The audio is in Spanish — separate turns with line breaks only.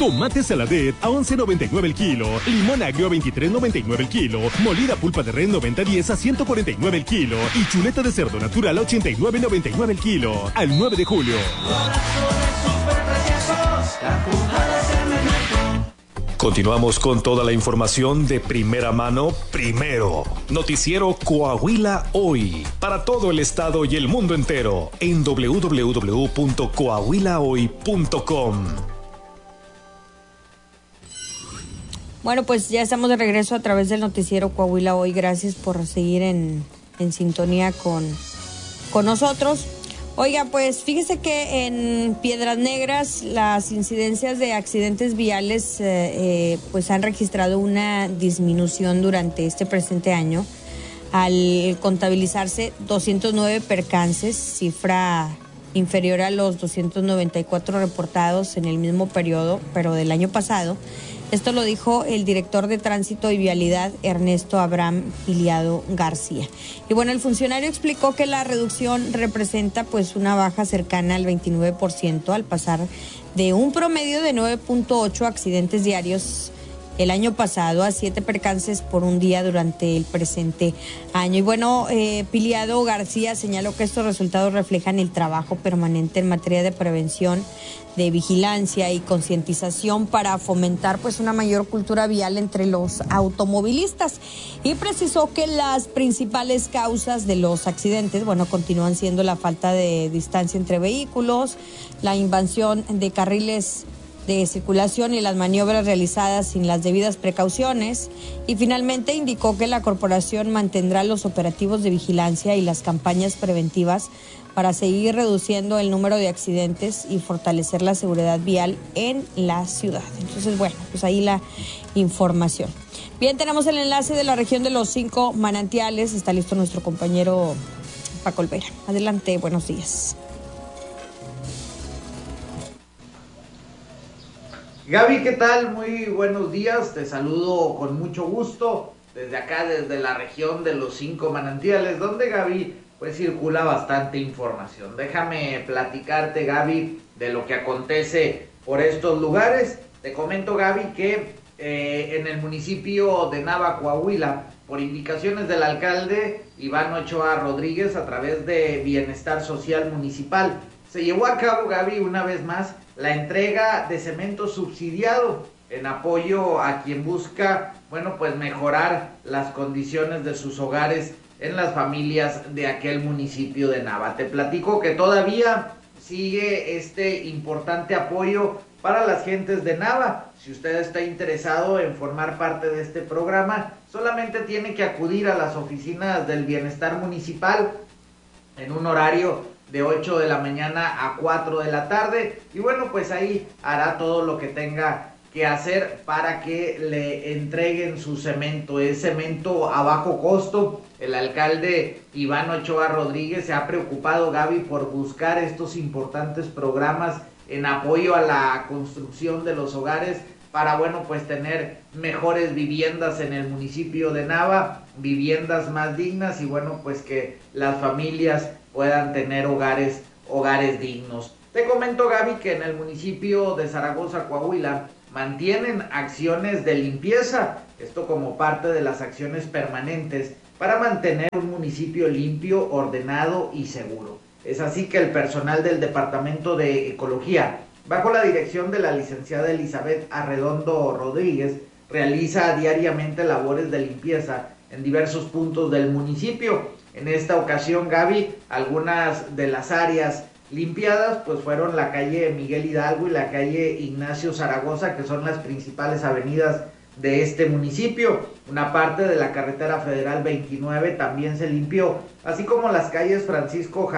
Tomate saladet a 11.99 el kilo. Limón agrio a 23.99 el kilo. Molida pulpa de res 90-10 a 149 el kilo. Y chuleta de cerdo natural a 89.99 el kilo. Al 9 de julio. Continuamos con toda la información de primera mano, primero. Noticiero Coahuila Hoy. Para todo el estado y el mundo entero. En www.coahuilahoy.com.
Bueno, pues ya estamos de regreso a través del noticiero Coahuila Hoy. Gracias por seguir en sintonía con nosotros. Oiga, pues fíjese que en Piedras Negras las incidencias de accidentes viales pues han registrado una disminución durante este presente año al contabilizarse 209 percances, cifra inferior a los 294 reportados en el mismo periodo, pero del año pasado. Esto lo dijo el director de Tránsito y Vialidad, Ernesto Abraham Piliado García. Y bueno, el funcionario explicó que la reducción representa pues una baja cercana al 29% al pasar de un promedio de 9.8 accidentes diarios el año pasado a 7 percances por un día durante el presente año. Y bueno, Piliado García señaló que estos resultados reflejan el trabajo permanente en materia de prevención, de vigilancia y concientización para fomentar pues una mayor cultura vial entre los automovilistas. Y precisó que las principales causas de los accidentes, bueno, continúan siendo la falta de distancia entre vehículos, la invasión de carriles de circulación y las maniobras realizadas sin las debidas precauciones. Y finalmente indicó que la corporación mantendrá los operativos de vigilancia y las campañas preventivas para seguir reduciendo el número de accidentes y fortalecer la seguridad vial en la ciudad. Entonces, bueno, pues ahí la información. Bien, tenemos el enlace de la región de los 5 manantiales. Está listo nuestro compañero Paco Olvera. Adelante, buenos días.
Gaby, ¿qué tal? Muy buenos días, te saludo con mucho gusto desde acá, desde la región de los 5 manantiales, donde Gaby pues circula bastante información. Déjame platicarte, Gaby, de lo que acontece por estos lugares. Te comento, Gaby, que en el municipio de Nava, Coahuila, por indicaciones del alcalde Iván Ochoa Rodríguez, a través de Bienestar Social Municipal, se llevó a cabo, Gaby, una vez más, la entrega de cemento subsidiado en apoyo a quien busca, bueno, pues mejorar las condiciones de sus hogares en las familias de aquel municipio de Nava. Te platico que todavía sigue este importante apoyo para las gentes de Nava. Si usted está interesado en formar parte de este programa, solamente tiene que acudir a las oficinas del Bienestar Municipal en un horario de 8 de la mañana a 4 de la tarde, y bueno, pues ahí hará todo lo que tenga que hacer para que le entreguen su cemento. Es cemento a bajo costo. El alcalde Iván Ochoa Rodríguez se ha preocupado, Gaby, por buscar estos importantes programas en apoyo a la construcción de los hogares para, bueno, pues tener mejores viviendas en el municipio de Nava, viviendas más dignas y, bueno, pues que las familias puedan tener hogares dignos. Te comento, Gaby, que en el municipio de Zaragoza, Coahuila, mantienen acciones de limpieza, esto como parte de las acciones permanentes para mantener un municipio limpio, ordenado y seguro. Es así que el personal del Departamento de Ecología, bajo la dirección de la licenciada Elizabeth Arredondo Rodríguez, realiza diariamente labores de limpieza en diversos puntos del municipio. En esta ocasión, Gaby, algunas de las áreas limpiadas pues fueron la calle Miguel Hidalgo y la calle Ignacio Zaragoza, que son las principales avenidas de este municipio. Una parte de la carretera federal 29 también se limpió, así como las calles Francisco